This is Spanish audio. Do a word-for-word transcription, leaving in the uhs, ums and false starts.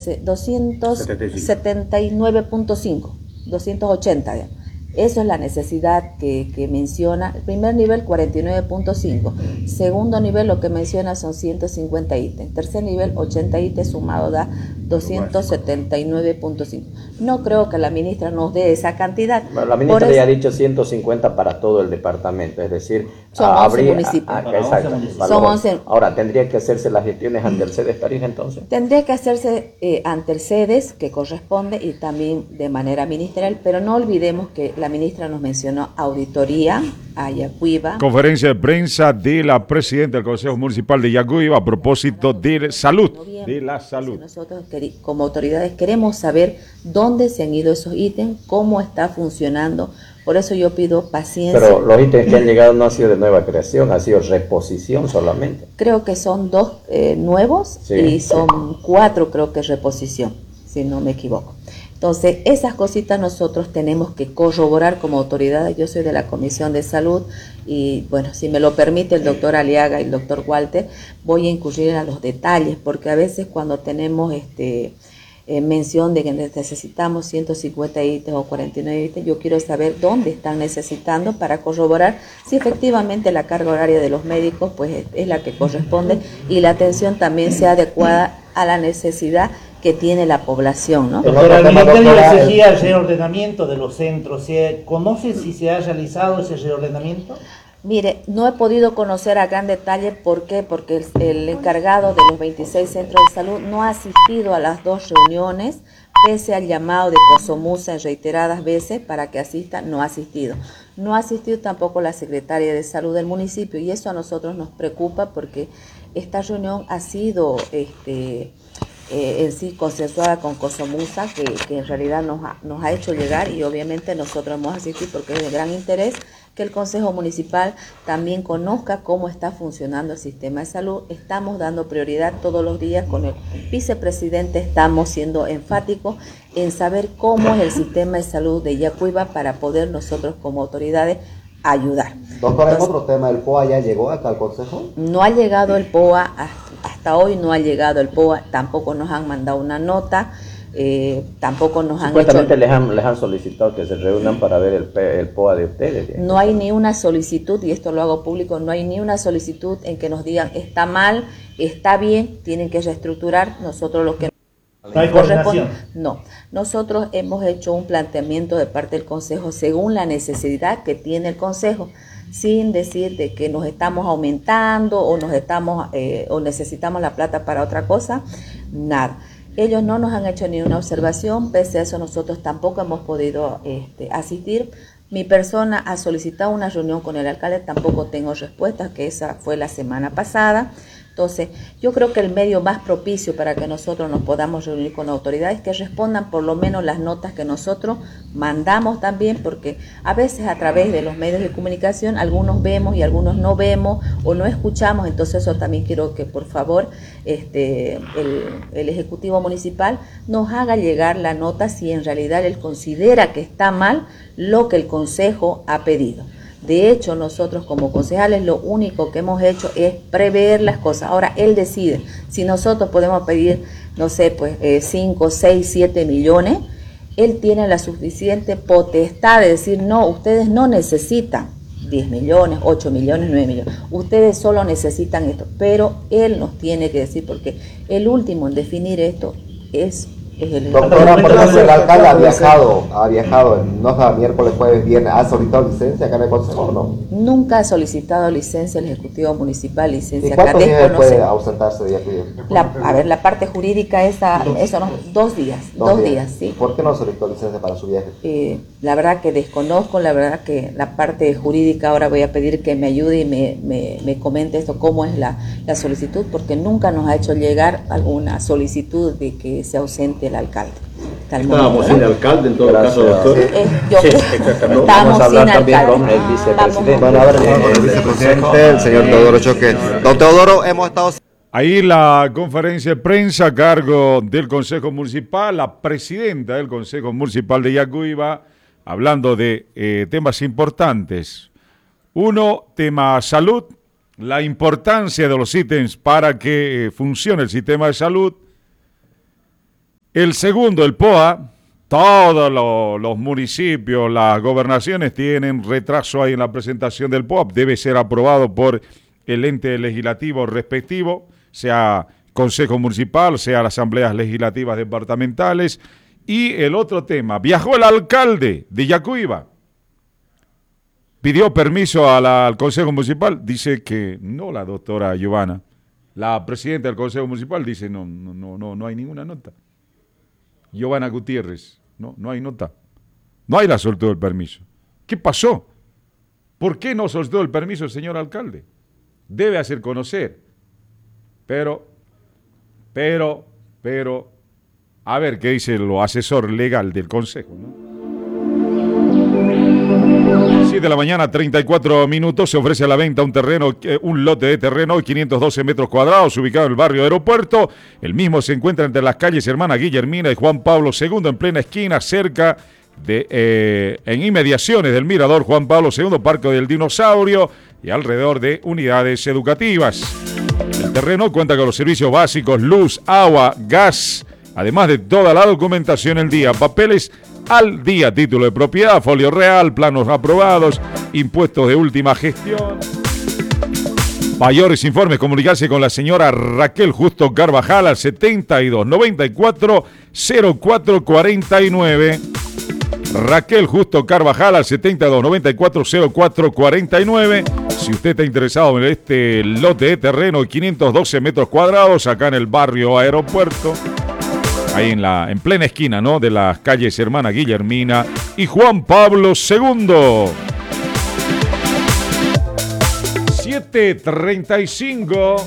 doscientos setenta y nueve punto cinco, doscientos ochenta, digamos. Eso es la necesidad que, que menciona. El primer nivel, cuarenta y nueve punto cinco. Segundo nivel, lo que menciona son ciento cincuenta ítems. Tercer nivel, ochenta ítems, sumado da doscientos setenta y nueve punto cinco. No creo que la ministra nos dé esa cantidad. Bueno, la ministra ya ha dicho ciento cincuenta para todo el departamento, es decir, son once municipios. Ah, exacto, son once. Ahora, ¿tendría que hacerse las gestiones ante el CEDES Tarija entonces? Tendría que hacerse eh, ante el CEDES, que corresponde, y también de manera ministerial, pero no olvidemos que la ministra nos mencionó auditoría a Yacuiba. Conferencia de prensa de la presidenta del Consejo Municipal de Yacuiba a propósito de salud, de la salud. Nosotros como autoridades queremos saber dónde se han ido esos ítems, cómo está funcionando. Por eso yo pido paciencia. Pero los ítems que han llegado no han sido de nueva creación, ha sido reposición solamente. Creo que son dos eh, nuevos, sí, y son cuatro, creo que reposición, si no me equivoco. Entonces, esas cositas nosotros tenemos que corroborar como autoridades. Yo soy de la Comisión de Salud y, bueno, si me lo permite el doctor Aliaga y el doctor Walter, voy a incurrir a los detalles, porque a veces cuando tenemos este eh, mención de que necesitamos ciento cincuenta ítems o cuarenta y nueve ítems, yo quiero saber dónde están necesitando para corroborar si efectivamente la carga horaria de los médicos pues es, es la que corresponde y la atención también sea adecuada a la necesidad que tiene la población, ¿no? Doctora, el Ministerio exigía el reordenamiento de los centros. ¿Conoce si se ha realizado ese reordenamiento? Mire, no he podido conocer a gran detalle. ¿Por qué? Porque el, el encargado de los veintiséis centros de salud no ha asistido a las dos reuniones, pese al llamado de Cosomusa en reiteradas veces para que asista, no ha asistido. No ha asistido tampoco la secretaria de salud del municipio, y eso a nosotros nos preocupa porque esta reunión ha sido este, eh, en sí consensuada con Cosomusa, que, que en realidad nos ha, nos ha hecho llegar, y obviamente nosotros hemos asistido porque es de gran interés que el Consejo Municipal también conozca cómo está funcionando el sistema de salud. Estamos dando prioridad todos los días con el vicepresidente, estamos siendo enfáticos en saber cómo es el sistema de salud de Yacuiba para poder nosotros como autoridades ayudar. Doctora, en otro tema, ¿el P O A ya llegó acá al Consejo? No ha llegado el P O A, hasta, hasta hoy no ha llegado el P O A, tampoco nos han mandado una nota. Eh, tampoco nos han Supuestamente hecho... les han, les han solicitado que se reúnan para ver el, el P O A de ustedes. No hay ni una solicitud, y esto lo hago público, no hay ni una solicitud en que nos digan está mal, está bien, tienen que reestructurar. Nosotros lo que ¿No hay coordinación? No, nosotros hemos hecho un planteamiento de parte del Consejo según la necesidad que tiene el Consejo, sin decir de que nos estamos aumentando o nos estamos eh, o necesitamos la plata para otra cosa, nada. Ellos no nos han hecho ni una observación, pese a eso nosotros tampoco hemos podido este, asistir. Mi persona ha solicitado una reunión con el alcalde, tampoco tengo respuesta, que esa fue la semana pasada. Entonces, yo creo que el medio más propicio para que nosotros nos podamos reunir con autoridades es que respondan por lo menos las notas que nosotros mandamos también, porque a veces a través de los medios de comunicación algunos vemos y algunos no vemos o no escuchamos. Entonces eso también quiero que por favor este, el, el Ejecutivo Municipal nos haga llegar la nota si en realidad él considera que está mal lo que el Consejo ha pedido. De hecho, nosotros como concejales lo único que hemos hecho es prever las cosas. Ahora él decide si nosotros podemos pedir, no sé, pues cinco, seis, siete millones. Él tiene la suficiente potestad de decir, no, ustedes no necesitan diez millones, ocho millones, nueve millones. Ustedes solo necesitan esto. Pero él nos tiene que decir, porque el último en definir esto es... Doctora, por ejemplo, el alcalde ha viajado, ha viajado, no sé, miércoles, jueves, viernes, ¿ha solicitado licencia acá en el Consejo o no? Nunca ha solicitado licencia el Ejecutivo Municipal, licencia. ¿Y cuántos Cadesco, días no puede sé. ausentarse de Yacuiba? La, a ver, la parte jurídica, esa, eso no, dos días, dos, dos días. días, sí. ¿Por qué no solicitó licencia para su viaje? Eh, la verdad que desconozco, la verdad que la parte jurídica ahora voy a pedir que me ayude y me, me, me comente esto, cómo es la, la solicitud, porque nunca nos ha hecho llegar alguna solicitud de que se ausente el alcalde. Estábamos sin alcalde en todo Gracias. caso, doctor. Eh, yo, Sí, exactamente. estamos Vamos a hablar sin también alcalde. con el vicepresidente. Bueno, a ver, el vicepresidente, el señor Teodoro Choque. Don Teodoro, hemos estado... Ahí la conferencia de prensa a cargo del Consejo Municipal, la presidenta del Consejo Municipal de Yacuiba, hablando de eh, temas importantes. Uno, tema salud, la importancia de los ítems para que eh, funcione el sistema de salud. El segundo, el P O A, todos los, los municipios, las gobernaciones tienen retraso ahí en la presentación del P O A, debe ser aprobado por el ente legislativo respectivo, sea Consejo Municipal, sea las asambleas legislativas departamentales. Y el otro tema, viajó el alcalde de Yacuiba, pidió permiso a la, al Consejo Municipal, dice que no la doctora Giovanna, la presidenta del Consejo Municipal dice no, no, no, no, no hay ninguna nota. Giovanna Gutiérrez, no, no hay nota, no hay la soltó del permiso. ¿Qué pasó? ¿Por qué no soltó el permiso el señor alcalde? Debe hacer conocer, pero, pero, pero, a ver qué dice el asesor legal del Consejo, ¿no? siete de la mañana, treinta y cuatro minutos, se ofrece a la venta un terreno, un lote de terreno, quinientos doce metros cuadrados, ubicado en el barrio Aeropuerto. El mismo se encuentra entre las calles Hermana Guillermina y Juan Pablo segundo, en plena esquina, cerca de, eh, en inmediaciones del Mirador Juan Pablo segundo, Parque del Dinosaurio, y alrededor de unidades educativas. El terreno cuenta con los servicios básicos, luz, agua, gas, además de toda la documentación al día, papeles al día, título de propiedad, folio real, planos aprobados, impuestos de última gestión. Mayores informes, comunicarse con la señora Raquel Justo Carvajal al setenta y dos noventa y cuatro cero cuatro cuarenta y nueve. Raquel Justo Carvajal al setenta y dos noventa y cuatro cero cuatro cuarenta y nueve. Si usted está interesado en este lote de terreno de quinientos doce metros cuadrados acá en el barrio Aeropuerto, ahí en la en plena esquina, ¿no?, de las calles Hermana Guillermina y Juan Pablo segundo. siete treinta y cinco.